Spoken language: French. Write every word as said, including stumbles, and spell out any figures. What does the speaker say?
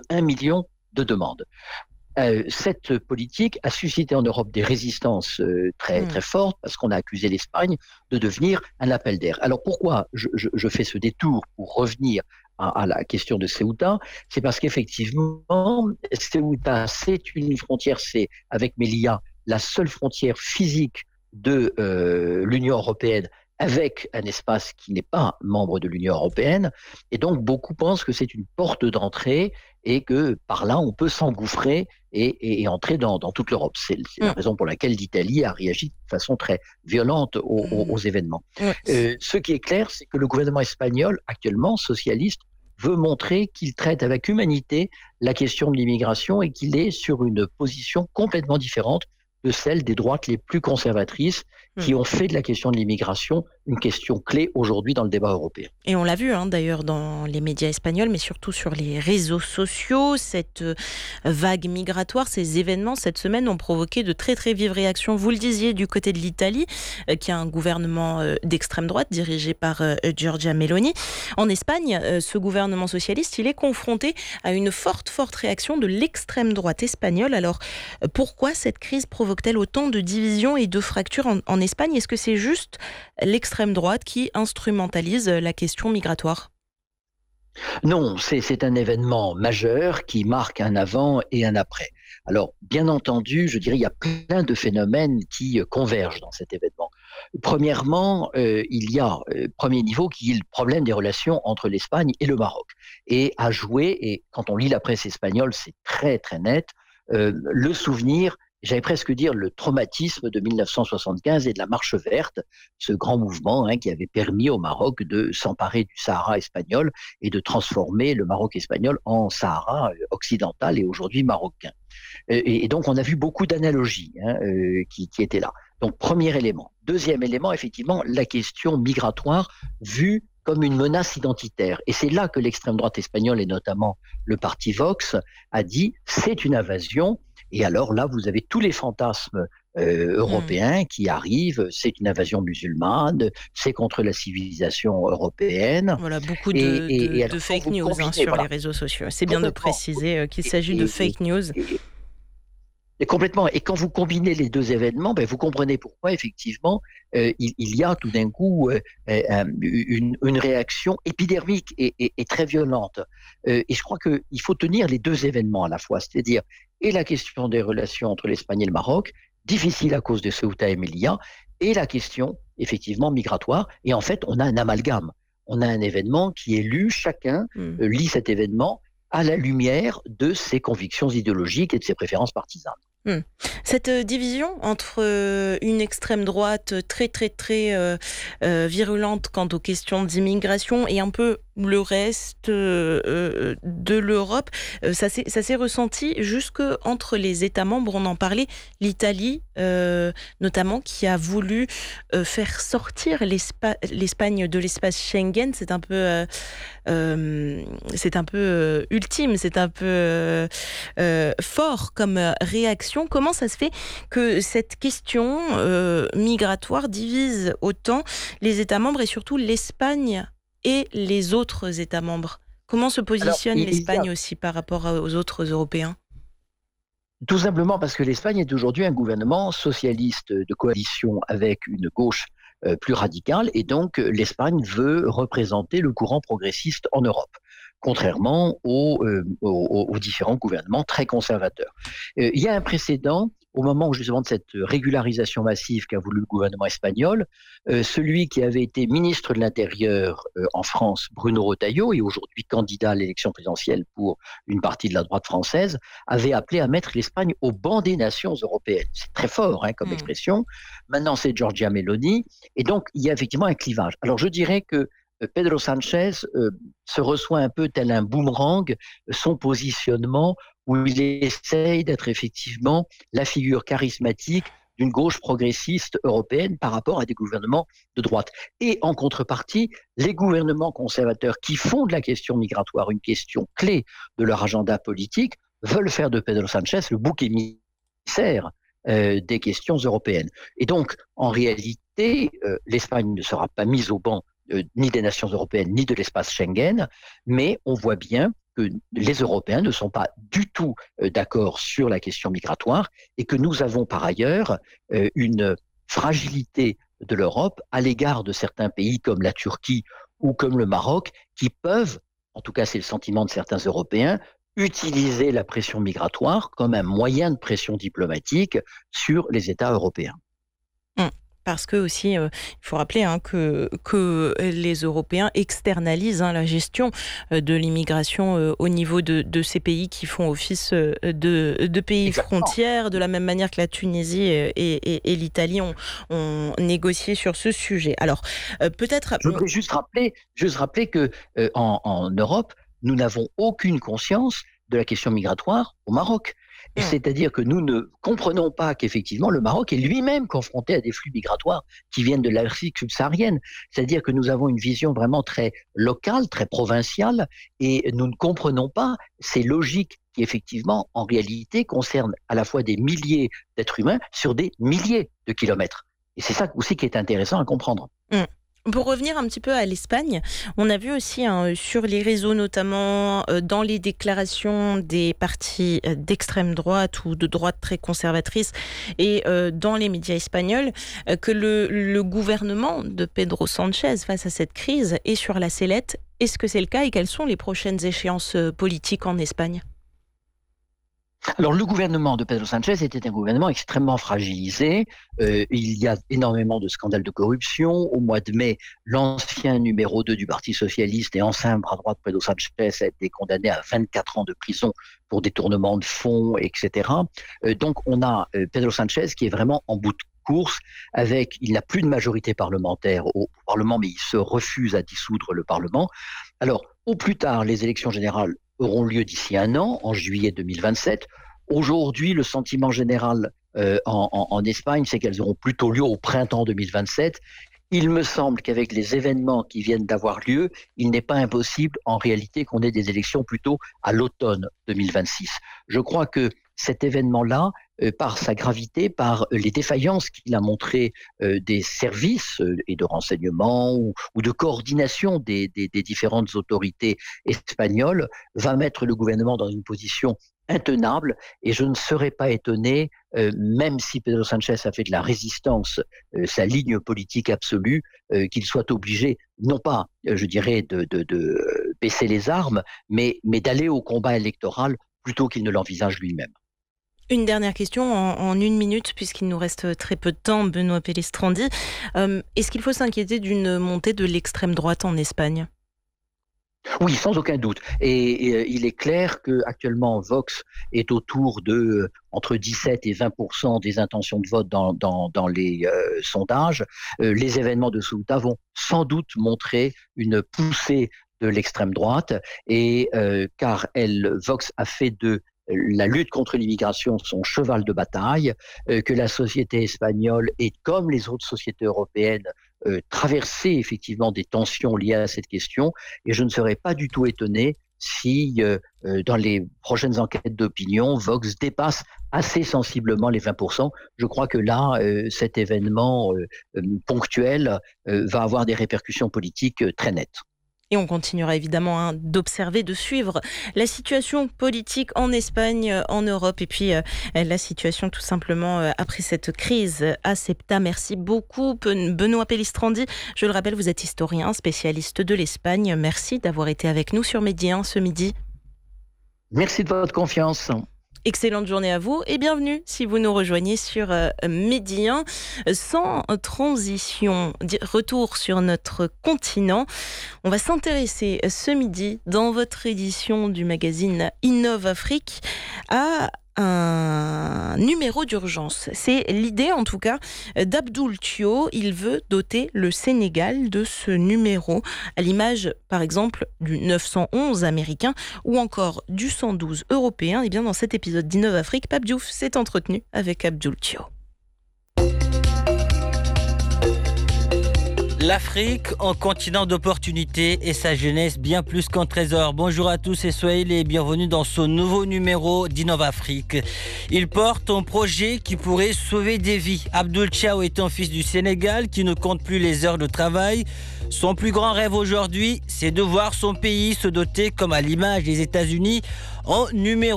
un million de demandes. Euh, cette politique a suscité en Europe des résistances euh, très, Mmh. très fortes parce qu'on a accusé l'Espagne de devenir un appel d'air. Alors pourquoi je, je, je fais ce détour pour revenir à, à la question de Ceuta? C'est parce qu'effectivement, Ceuta, c'est une frontière, c'est avec Melilla la seule frontière physique de euh, l'Union européenne avec un espace qui n'est pas membre de l'Union européenne. Et donc, beaucoup pensent que c'est une porte d'entrée et que par là, on peut s'engouffrer et, et, et entrer dans, dans toute l'Europe. C'est, c'est la Mmh. raison pour laquelle l'Italie a réagi de façon très violente aux, aux, Mmh. aux événements. Ouais. Euh, ce qui est clair, c'est que le gouvernement espagnol, actuellement socialiste, veut montrer qu'il traite avec humanité la question de l'immigration et qu'il est sur une position complètement différente de celle des droites les plus conservatrices Mmh. qui ont fait de la question de l'immigration une question clé aujourd'hui dans le débat européen. Et on l'a vu hein, d'ailleurs dans les médias espagnols, mais surtout sur les réseaux sociaux. Cette euh, vague migratoire, ces événements cette semaine ont provoqué de très très vives réactions. Vous le disiez du côté de l'Italie, euh, qui a un gouvernement euh, d'extrême droite dirigé par euh, Giorgia Meloni. En Espagne, euh, ce gouvernement socialiste, il est confronté à une forte forte réaction de l'extrême droite espagnole. Alors euh, pourquoi cette crise provoque-t-elle autant de divisions et de fractures en, en Espagne? Est-ce que c'est juste l'extrême droite qui instrumentalise la question migratoire? Non, c'est, c'est un événement majeur qui marque un avant et un après. Alors, bien entendu, je dirais, il y a plein de phénomènes qui euh, convergent dans cet événement. Premièrement, euh, il y a, euh, premier niveau, qui est le problème des relations entre l'Espagne et le Maroc. Et à jouer, et quand on lit la presse espagnole, c'est très, très net, euh, le souvenir, j'allais presque dire le traumatisme de mille neuf cent soixante-quinze et de la Marche verte, ce grand mouvement hein, qui avait permis au Maroc de s'emparer du Sahara espagnol et de transformer le Maroc espagnol en Sahara occidental et aujourd'hui marocain. Et, et donc on a vu beaucoup d'analogies hein, euh, qui, qui étaient là. Donc premier élément. Deuxième élément, effectivement, la question migratoire vue comme une menace identitaire. Et c'est là que l'extrême droite espagnole, et notamment le parti Vox, a dit c'est une invasion. Et alors là, vous avez tous les fantasmes euh, Mmh. européens qui arrivent. C'est une invasion musulmane, c'est contre la civilisation européenne. Voilà, beaucoup Et, de, et, de, et de alors, quand fake vous news hein, combinez, sur les voilà, réseaux sociaux. C'est bien de complètement, préciser euh, qu'il et, s'agit de et, fake news. et, et complètement. Et quand vous combinez les deux événements, ben vous comprenez pourquoi, effectivement, euh, il, il y a tout d'un coup euh, euh, une, une réaction épidermique et, et, et très violente. Euh, et je crois qu'il faut tenir les deux événements à la fois, c'est-à-dire et la question des relations entre l'Espagne et le Maroc, difficile à cause de Ceuta et Melilla, et la question, effectivement, migratoire. Et en fait, on a un amalgame. On a un événement qui est lu, chacun Mmh. euh, lit cet événement à la lumière de ses convictions idéologiques et de ses préférences partisanes. Mmh. Cette, heu, division entre, heu, une extrême droite très, très, très, heu heu, virulente quant aux questions d'immigration et un peu le reste, heu heu, de l'Europe, heu, ça s'est ça s'est ressenti jusque entre les États membres. On en parlait, l'Italie, heu, notamment qui a voulu, heu, faire sortir l'Espa l'Espagne de l'espace Schengen. C'est un peu, heu, hem, c'est un peu, heu, ultime, c'est un peu, heu heu, fort comme, heu, réaction. Comment ça se fait que cette question, heu, migratoire divise autant les États membres et surtout l'Espagne et les autres États membres? Comment se Alors, positionne il, il y a l'Espagne aussi par rapport à aux autres Européens? tout simplement parce que l'Espagne est aujourd'hui un gouvernement socialiste de coalition avec une gauche euh, plus radicale, et donc euh, l'Espagne veut représenter le courant progressiste en Europe, contrairement aux, euh, aux, aux différents gouvernements très conservateurs. Euh, il y a un précédent au moment justement de cette régularisation massive qu'a voulu le gouvernement espagnol. Euh, celui qui avait été ministre de l'Intérieur euh, en France, Bruno Retailleau, et aujourd'hui candidat à l'élection présidentielle pour une partie de la droite française, avait appelé à mettre l'Espagne au banc des nations européennes. C'est très fort hein, comme Mmh. expression. Maintenant, c'est Giorgia Meloni. Et donc, il y a effectivement un clivage. Alors, je dirais que euh, Pedro Sanchez euh, se reçoit un peu tel un boomerang son positionnement où il essaye d'être effectivement la figure charismatique d'une gauche progressiste européenne par rapport à des gouvernements de droite. Et en contrepartie, les gouvernements conservateurs qui font de la question migratoire une question clé de leur agenda politique veulent faire de Pedro Sanchez le bouc émissaire euh, des questions européennes. Et donc, en réalité, euh, l'Espagne ne sera pas mise au banc euh, ni des nations européennes, ni de l'espace Schengen, mais on voit bien que les Européens ne sont pas du tout euh, d'accord sur la question migratoire et que nous avons par ailleurs euh, une fragilité de l'Europe à l'égard de certains pays comme la Turquie ou comme le Maroc qui peuvent, en tout cas c'est le sentiment de certains Européens, utiliser la pression migratoire comme un moyen de pression diplomatique sur les États européens. Mmh. Parce que aussi, euh, il faut rappeler hein, que, que les Européens externalisent hein, la gestion euh, de l'immigration euh, au niveau de, de ces pays qui font office euh, de, de pays Exactement. frontières, de la même manière que la Tunisie et, et, et l'Italie ont, ont négocié sur ce sujet. Alors, euh, peut-être... Je voudrais juste rappeler, juste rappeler que euh, en, en Europe, nous n'avons aucune conscience de la question migratoire au Maroc. Et Mmh. c'est-à-dire que nous ne comprenons pas qu'effectivement le Maroc est lui-même confronté à des flux migratoires qui viennent de l'Afrique subsaharienne. C'est-à-dire que nous avons une vision vraiment très locale, très provinciale, et nous ne comprenons pas ces logiques qui effectivement, en réalité, concernent à la fois des milliers d'êtres humains sur des milliers de kilomètres. Et c'est ça aussi qui est intéressant à comprendre. Mmh. Pour revenir un petit peu à l'Espagne, on a vu aussi hein, sur les réseaux, notamment euh, dans les déclarations des partis euh, d'extrême droite ou de droite très conservatrice et euh, dans les médias espagnols, euh, que le, le gouvernement de Pedro Sánchez face à cette crise est sur la sellette. Est-ce que c'est le cas et quelles sont les prochaines échéances euh, politiques en Espagne ? Alors, le gouvernement de Pedro Sánchez était un gouvernement extrêmement fragilisé. Euh, il y a énormément de scandales de corruption. Au mois de mai, l'ancien numéro deux du Parti socialiste et ancien bras droit de Pedro Sánchez a été condamné à vingt-quatre ans de prison pour détournement de fonds, et cetera. Euh, donc, on a euh, Pedro Sánchez qui est vraiment en bout de course avec, il n'a plus de majorité parlementaire au Parlement, mais il se refuse à dissoudre le Parlement. Alors, au plus tard, les élections générales auront lieu d'ici un an, en juillet deux mille vingt-sept. Aujourd'hui, le sentiment général euh, en, en, en Espagne, c'est qu'elles auront plutôt lieu au printemps deux mille vingt-sept. Il me semble qu'avec les événements qui viennent d'avoir lieu, il n'est pas impossible en réalité qu'on ait des élections plutôt à l'automne deux mille vingt-six. Je crois que cet événement-là, euh, par sa gravité, par les défaillances qu'il a montrées euh, des services euh, et de renseignement ou, ou de coordination des, des, des différentes autorités espagnoles, va mettre le gouvernement dans une position intenable et je ne serais pas étonné, euh, même si Pedro Sánchez a fait de la résistance euh, sa ligne politique absolue, euh, qu'il soit obligé, non pas, euh, je dirais, de, de, de baisser les armes, mais, mais d'aller au combat électoral plutôt qu'il ne l'envisage lui-même. Une dernière question en, en une minute, puisqu'il nous reste très peu de temps, Benoît Pellistrandi. Euh, est-ce qu'il faut s'inquiéter d'une montée de l'extrême droite en Espagne ? Oui, sans aucun doute. Et, et il est clair qu'actuellement, Vox est autour de euh, entre dix-sept et vingt pour cent des intentions de vote dans, dans, dans les euh, sondages. Euh, les événements de Ceuta vont sans doute montrer une poussée de l'extrême droite, et euh, car elle, Vox a fait de la lutte contre l'immigration son cheval de bataille, euh, que la société espagnole est, comme les autres sociétés européennes, euh, traversée effectivement des tensions liées à cette question, et je ne serais pas du tout étonné si, euh, euh, dans les prochaines enquêtes d'opinion, Vox dépasse assez sensiblement les vingt pour cent. Je crois que là, euh, cet événement euh, euh, ponctuel euh, va avoir des répercussions politiques euh, très nettes. Et on continuera évidemment hein, d'observer, de suivre la situation politique en Espagne, en Europe, et puis euh, la situation tout simplement euh, après cette crise à Ceuta. Merci beaucoup Benoît Pellistrandi. Je le rappelle, vous êtes historien, spécialiste de l'Espagne. Merci d'avoir été avec nous sur Midi un ce midi. Merci de votre confiance. Excellente journée à vous et bienvenue si vous nous rejoignez sur euh, Midi un. Sans transition, retour sur notre continent. On va s'intéresser ce midi dans votre édition du magazine Innov Afrique à un numéro d'urgence. C'est l'idée en tout cas d'Abdoul Thio. Il veut doter le Sénégal de ce numéro, à l'image par exemple du neuf cent onze américain ou encore du cent douze européen. Et bien dans cet épisode d'Innov Afrique, Pape Diouf s'est entretenu avec Abdoul Thio. L'Afrique, un continent d'opportunités et sa jeunesse bien plus qu'un trésor. Bonjour à tous et soyez les bienvenus dans ce nouveau numéro d'InnovAfrique. Il porte un projet qui pourrait sauver des vies. Abdoul Thiaw est un fils du Sénégal qui ne compte plus les heures de travail. Son plus grand rêve aujourd'hui, c'est de voir son pays se doter, comme à l'image des États-Unis, en numéro